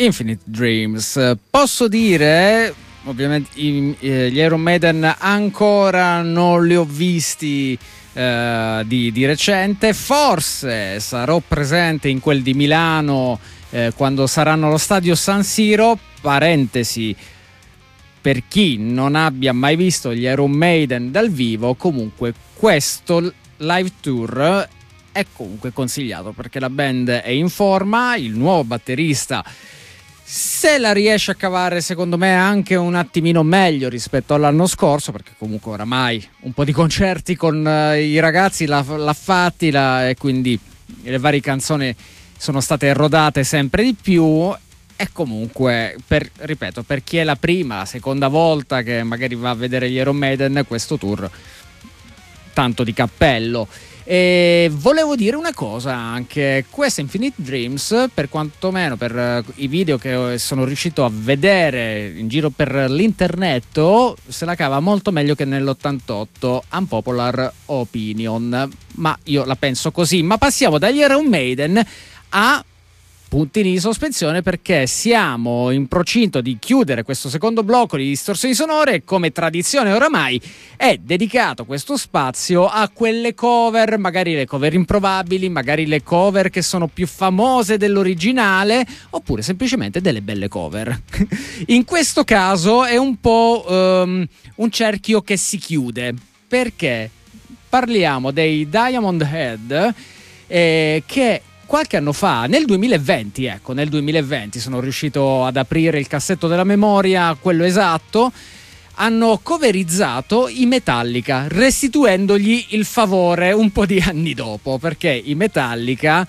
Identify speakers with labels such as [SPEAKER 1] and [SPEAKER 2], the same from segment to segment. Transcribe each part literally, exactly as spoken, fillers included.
[SPEAKER 1] Infinite Dreams. Posso dire, ovviamente i, gli Iron Maiden ancora non li ho visti eh, di, di recente, forse sarò presente in quel di Milano eh, quando saranno allo stadio San Siro. Parentesi, per chi non abbia mai visto gli Iron Maiden dal vivo, comunque questo live tour è comunque consigliato perché la band è in forma, il nuovo batterista se la riesce a cavare secondo me anche un attimino meglio rispetto all'anno scorso, perché comunque oramai un po' di concerti con uh, i ragazzi l'ha, l'ha fatti la, e quindi le varie canzoni sono state rodate sempre di più. E comunque, per, ripeto, per chi è la prima, la seconda volta che magari va a vedere gli Iron Maiden, questo tour tanto di cappello. E volevo dire una cosa anche, questa Infinite Dreams, per quantomeno per i video che sono riuscito a vedere in giro per l'internet, se la cava molto meglio che nell'ottantotto, unpopular opinion, ma io la penso così. Ma passiamo dagli Iron Maiden a puntini di sospensione, perché siamo in procinto di chiudere questo secondo blocco di distorsioni sonore e come tradizione oramai è dedicato questo spazio a quelle cover, magari le cover improbabili, magari le cover che sono più famose dell'originale, oppure semplicemente delle belle cover. In questo caso è un po' um, un cerchio che si chiude, perché parliamo dei Diamond Head eh, che qualche anno fa, nel duemilaventi, ecco, nel duemilaventi sono riuscito ad aprire il cassetto della memoria, quello esatto, hanno coverizzato i Metallica, restituendogli il favore un po' di anni dopo, perché i Metallica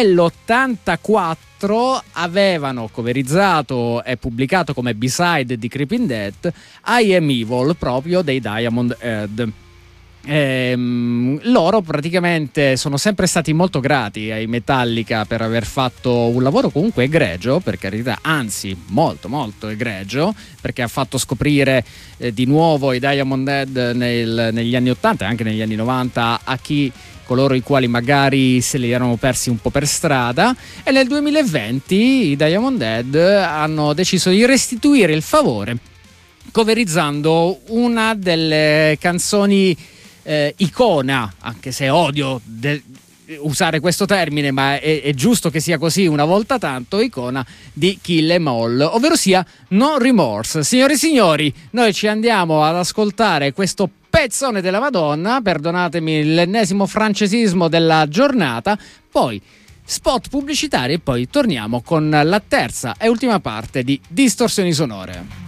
[SPEAKER 1] nell'ottantaquattro avevano coverizzato e pubblicato come B-side di Creeping Death I Am Evil, proprio dei Diamond Head. Ehm, loro praticamente sono sempre stati molto grati ai Metallica per aver fatto un lavoro comunque egregio, per carità, anzi molto molto egregio, perché ha fatto scoprire eh, di nuovo i Diamond Head nel, negli anni ottanta e anche negli anni novanta a chi coloro i quali magari se li erano persi un po' per strada, e nel duemilaventi i Diamond Head hanno deciso di restituire il favore coverizzando una delle canzoni Eh, icona, anche se odio de- usare questo termine, ma è, è giusto che sia così una volta tanto, icona di Kill 'Em All, ovvero sia No Remorse. Signore e signori, noi ci andiamo ad ascoltare questo pezzone della Madonna, perdonatemi l'ennesimo francesismo della giornata, poi spot pubblicitari e poi torniamo con la terza e ultima parte di Distorsioni Sonore.